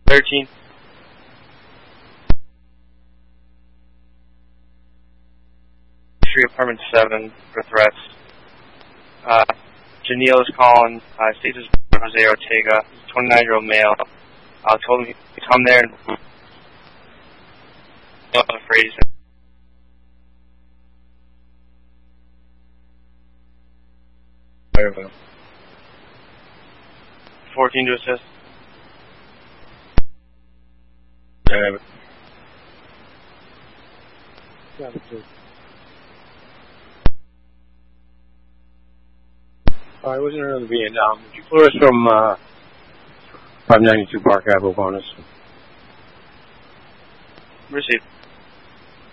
13. Street Apartment 7 for threats. Janelle is calling. States his Jose Ortega, 29-year-old male. Told him to come there and I'm afraid he's 14 to assist. I wasn't really being down. Would you flew us from 592 Park Ave, Bonus? Received.